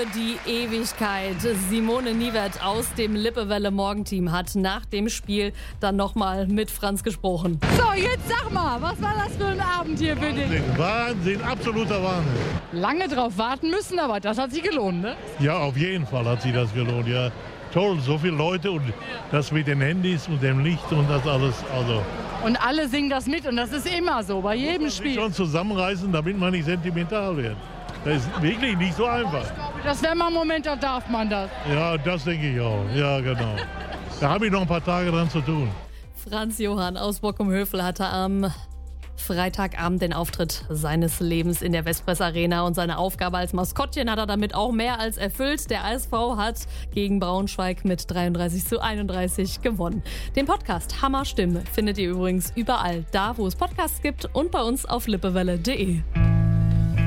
die Ewigkeit. Simone Niewert aus dem Lippewelle Morgenteam hat nach dem Spiel dann nochmal mit Franz gesprochen. So, jetzt sag mal, was war das für ein Abend hier für dich? Wahnsinn, absoluter Wahnsinn. Lange drauf warten müssen, aber das hat sich gelohnt, ne? Ja, auf jeden Fall hat sich das gelohnt, ja. Toll, so viele Leute und das mit den Handys und dem Licht und das alles, also. Und alle singen das mit und das ist immer so, bei jedem Spiel. Schon zusammenreißen, damit man nicht sentimental wird. Das ist wirklich nicht so einfach. Das wäre mal ein Moment, da darf man das. Ja, das denke ich auch. Ja, genau. Da habe ich noch ein paar Tage dran zu tun. Franz Johann aus Bockum-Hövel hatte am Freitagabend den Auftritt seines Lebens in der Vespress Arena und seine Aufgabe als Maskottchen hat er damit auch mehr als erfüllt. Der ASV hat gegen Braunschweig mit 33:31 gewonnen. Den Podcast Hammer Stimme findet ihr übrigens überall da, wo es Podcasts gibt und bei uns auf lippewelle.de.